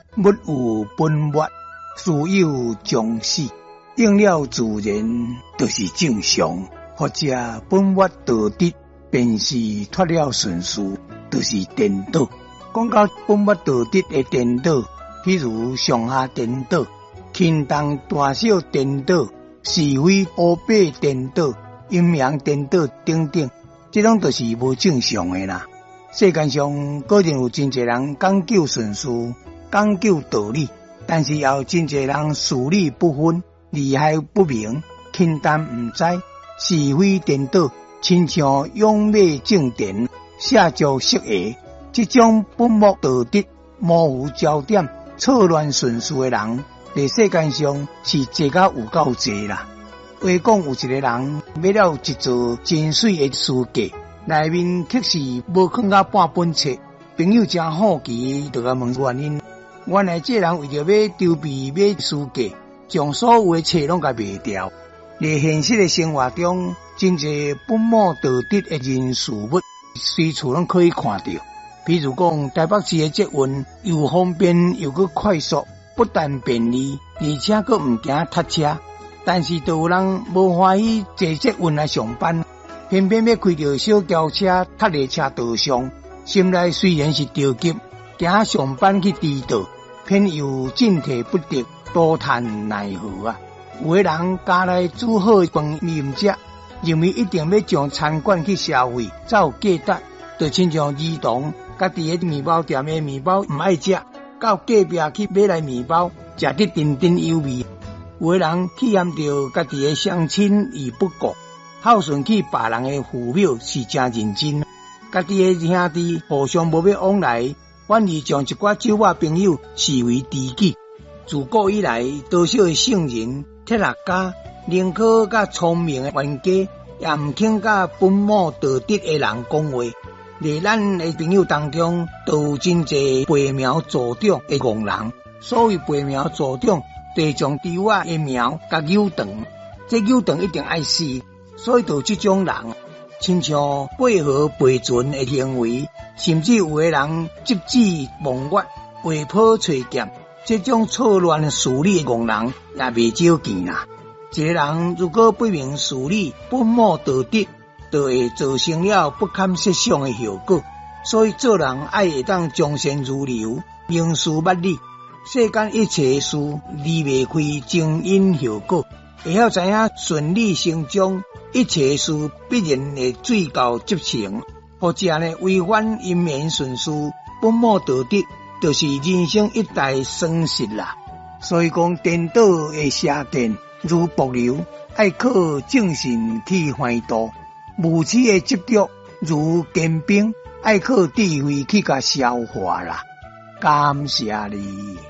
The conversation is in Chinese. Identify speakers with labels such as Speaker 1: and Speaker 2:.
Speaker 1: 物有本末，事有终始。应了自然，就是正常；或者本末倒置，便是脱了顺序，就是颠倒。讲到本末倒置的颠倒，譬如上下颠倒、轻重大小颠倒、是非黑白颠倒、阴阳颠倒等等，这种就是无正常的啦。世间上个人有真侪人讲究顺序，讲究道理，但是也有真侪人事理不分，利害不明，轻淡唔知，是非颠倒，亲像仰马正田，下足色邪。这种本末倒置、模糊焦点、错乱顺序的人，在世间上是侪甲有够侪啦。话讲有一个人买了一座真水的书架，内面却是无放到半本册。朋友真好奇，就甲问原因。原来这人为着要筹备买书架，将所有的册拢甲卖掉。在现实的生活中，真侪本末倒置的人事物，随处拢可以看到。比如讲，台北市的捷运又方便又搁快速，不但便利，而且搁唔惊塞车。但是，就有人无欢喜坐捷运来上班，偏偏要开着小轿车塞在车道上，心内虽然是着急，行上班去迟到，偏又进退不得，多叹奈何啊！有的人家内煮好饭面食，认为一定要将餐馆去消费，才有价值，就亲像儿童家己的面包店的面包唔爱食，到隔壁去买来面包，食得津津有味。有的人体验到家己的乡亲而不顾，孝顺去别人的父母是真认真。家己的兄弟互相无要往来，反而将一寡酒肉朋友视为知己。自古以来，多少的圣人、哲学家、宁可甲聪明的冤家，也唔肯甲本末倒置的人讲话。在咱的朋友当中，都有真侪拔苗助长的戆人。所谓拔苗助长，就是将稻仔的苗甲扭长，这扭长一定爱死。所以就这种人，亲像过河培船的行为，甚至有的人执子忘月、背坡吹剑，这种错乱事理的戆人也未少见啦。一个人如果不明事理、本末倒置，就会造成了不堪设想的后果。所以做人爱会当从善如流，明事捌理。世间一切事离袂开前因后果，会晓知影顺理成章，一切事必然会水到执成。或者呢，违反因缘顺序，本末倒置，就是人生一大损失啦。所以讲，颠倒的邪见如瀑流，爱靠正信去怀度；无耻的执着如坚冰，爱靠智慧去甲消化啦。感谢你。